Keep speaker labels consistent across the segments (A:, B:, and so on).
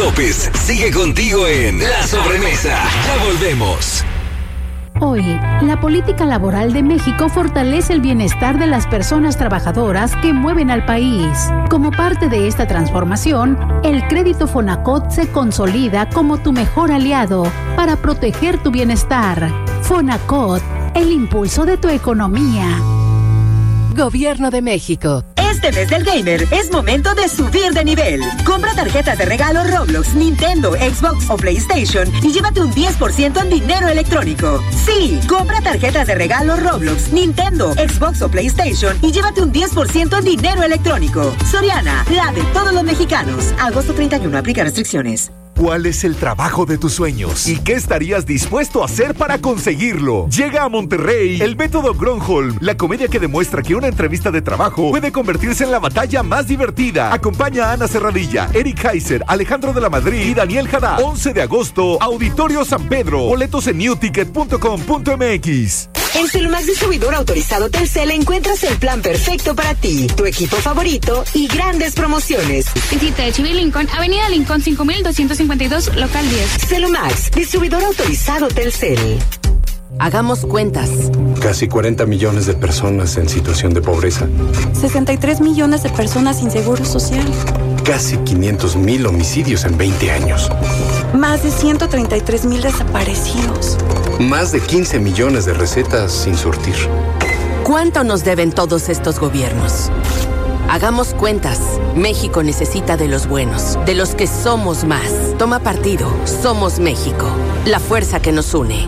A: López sigue contigo en La Sobremesa. Ya volvemos.
B: Hoy, la política laboral de México fortalece el bienestar de las personas trabajadoras que mueven al país. Como parte de esta transformación, el crédito Fonacot se consolida como tu mejor aliado para proteger tu bienestar. Fonacot, el impulso de tu economía.
C: Gobierno de México.
D: Este mes del gamer es momento de subir de nivel. Compra tarjetas de regalo Roblox, Nintendo, Xbox o PlayStation y llévate un 10% en dinero electrónico. Sí, compra tarjetas de regalo Roblox, Nintendo, Xbox o PlayStation y llévate un 10% en dinero electrónico. Soriana, la de todos los mexicanos. Agosto 31, aplica restricciones.
E: ¿Cuál es el trabajo de tus sueños? ¿Y qué estarías dispuesto a hacer para conseguirlo? Llega a Monterrey el método Gronholm, la comedia que demuestra que una entrevista de trabajo puede convertirse en la batalla más divertida. Acompaña a Ana Serradilla, Eric Heiser, Alejandro de la Madrid y Daniel Haddad. 11 de agosto, Auditorio San Pedro. Boletos en newticket.com.mx.
D: En Celumax Distribuidor Autorizado Telcel encuentras el plan perfecto para ti, tu equipo favorito y grandes promociones.
F: Visita de Chile Lincoln, Avenida Lincoln 5252, local 10.
D: Celumax, Distribuidor Autorizado Telcel.
C: Hagamos cuentas.
G: Casi 40 millones de personas en situación de pobreza.
H: 63 millones de personas sin seguro social.
G: Casi 500,000 homicidios en 20 años.
H: Más de 133,000 desaparecidos.
G: Más de 15 millones de recetas sin surtir.
C: ¿Cuánto nos deben todos estos gobiernos? Hagamos cuentas. México necesita de los buenos, de los que somos más. Toma partido. Somos México. La fuerza que nos une.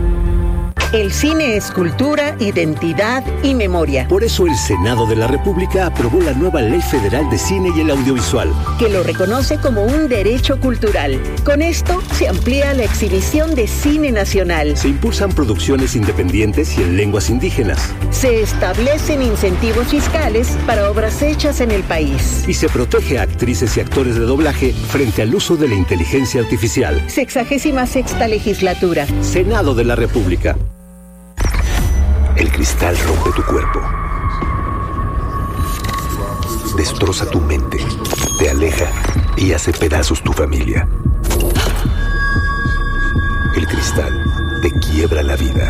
I: El cine es cultura, identidad y memoria.
J: Por eso el Senado de la República aprobó la nueva Ley Federal de Cine y el Audiovisual,
I: que lo reconoce como un derecho cultural. Con esto se amplía la exhibición de cine nacional.
J: Se impulsan producciones independientes y en lenguas indígenas.
I: Se establecen incentivos fiscales para obras hechas en el país.
J: Y se protege a actrices y actores de doblaje frente al uso de la inteligencia artificial.
I: 66ª legislatura.
J: Senado de la República.
K: El cristal rompe tu cuerpo, destroza tu mente, te aleja y hace pedazos tu familia. El cristal te quiebra la vida.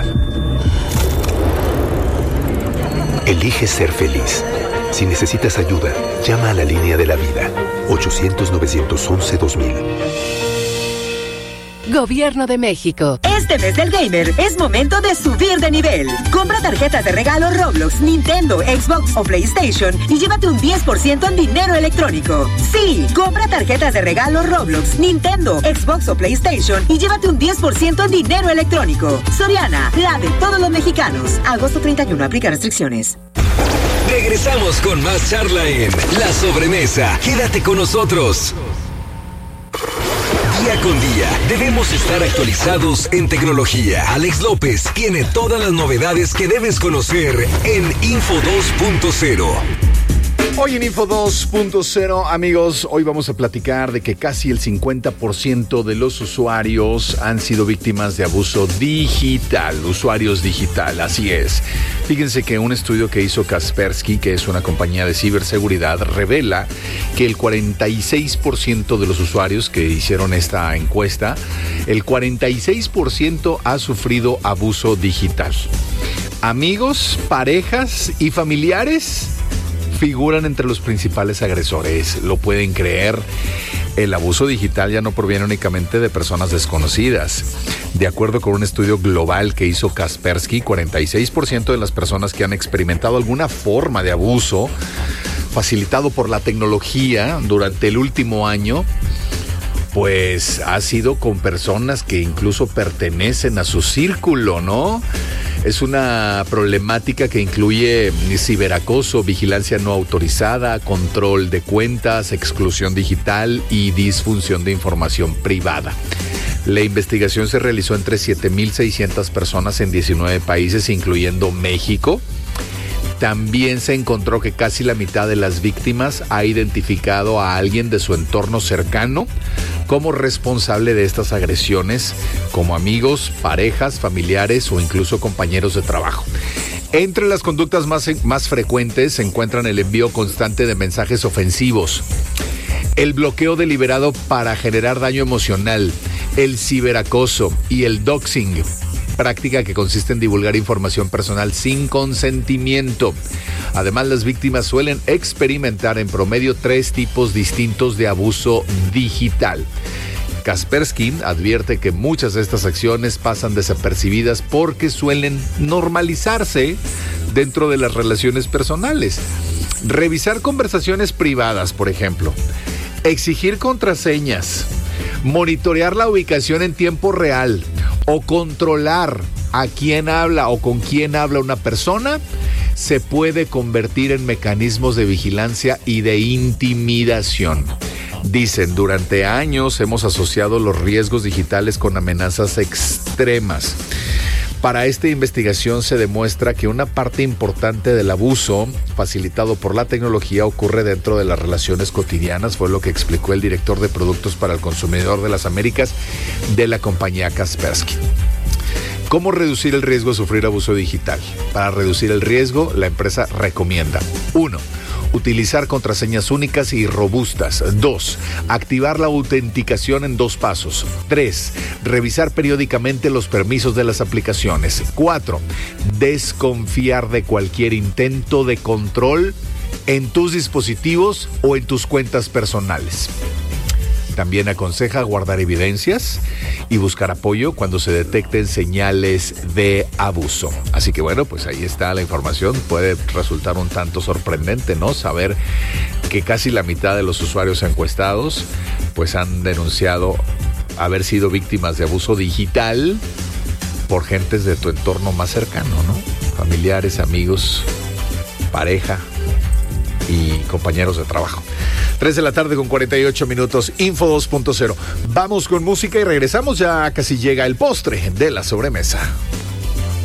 K: Elige ser feliz. Si necesitas ayuda, llama a la línea de la vida, 800-911-2000.
C: Gobierno de México.
D: Este mes del gamer es momento de subir de nivel. Compra tarjetas de regalo Roblox, Nintendo, Xbox o PlayStation y llévate un 10% en dinero electrónico. Sí, compra tarjetas de regalo Roblox, Nintendo, Xbox o PlayStation y llévate un 10% en dinero electrónico. Soriana, la de todos los mexicanos. Agosto 31, aplica restricciones.
A: Regresamos con más charla en La Sobremesa. Quédate con nosotros. Día con día debemos estar actualizados en tecnología. Alex López tiene todas las novedades que debes conocer en Info 2.0.
L: Hoy en Info 2.0, amigos, hoy vamos a platicar de que casi el 50% de los usuarios han sido víctimas de abuso digital, usuarios digital, así es. Fíjense que un estudio que hizo Kaspersky, que es una compañía de ciberseguridad, revela que el 46% de los usuarios que hicieron esta encuesta, el 46% ha sufrido abuso digital. Amigos, parejas y familiares figuran entre los principales agresores. ¿Lo pueden creer? El abuso digital ya no proviene únicamente de personas desconocidas. De acuerdo con un estudio global que hizo Kaspersky, 46% de las personas que han experimentado alguna forma de abuso facilitado por la tecnología durante el último año, pues ha sido con personas que incluso pertenecen a su círculo, ¿no? Es una problemática que incluye ciberacoso, vigilancia no autorizada, control de cuentas, exclusión digital y disfunción de información privada. La investigación se realizó entre 7,600 personas en 19 países, incluyendo México. También se encontró que casi la mitad de las víctimas ha identificado a alguien de su entorno cercano como responsable de estas agresiones, como amigos, parejas, familiares o incluso compañeros de trabajo. Entre las conductas más frecuentes se encuentran el envío constante de mensajes ofensivos, el bloqueo deliberado para generar daño emocional, el ciberacoso y el doxing, práctica que consiste en divulgar información personal sin consentimiento. Además, las víctimas suelen experimentar en promedio 3 tipos distintos de abuso digital. Kaspersky advierte que muchas de estas acciones pasan desapercibidas porque suelen normalizarse dentro de las relaciones personales. Revisar conversaciones privadas, por ejemplo, exigir contraseñas, monitorear la ubicación en tiempo real o controlar a quién habla o con quién habla una persona se puede convertir en mecanismos de vigilancia y de intimidación. Dicen, durante años hemos asociado los riesgos digitales con amenazas extremas. Para esta investigación se demuestra que una parte importante del abuso facilitado por la tecnología ocurre dentro de las relaciones cotidianas, fue lo que explicó el director de Productos para el Consumidor de las Américas de la compañía Kaspersky. ¿Cómo reducir el riesgo de sufrir abuso digital? Para reducir el riesgo, la empresa recomienda: 1. Utilizar contraseñas únicas y robustas. 2. Activar la autenticación en 2 pasos. 3. Revisar periódicamente los permisos de las aplicaciones. 4. Desconfiar de cualquier intento de control en tus dispositivos o en tus cuentas personales. También aconseja guardar evidencias y buscar apoyo cuando se detecten señales de abuso. Así que bueno, pues ahí está la información. Puede resultar un tanto sorprendente, ¿no? Saber que casi la mitad de los usuarios encuestados pues han denunciado haber sido víctimas de abuso digital por gentes de tu entorno más cercano, ¿no? Familiares, amigos, pareja y compañeros de trabajo. 3:48 p.m, Info 2.0. Vamos con música y regresamos, ya casi llega el postre de la sobremesa.